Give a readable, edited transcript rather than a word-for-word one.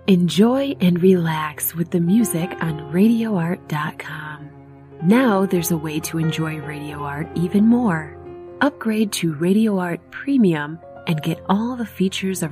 Enjoy and relax with the music on RadioArt.com. Now there's a way to enjoy Radio Art even more. Upgrade to Radio Art Premium and get all the features of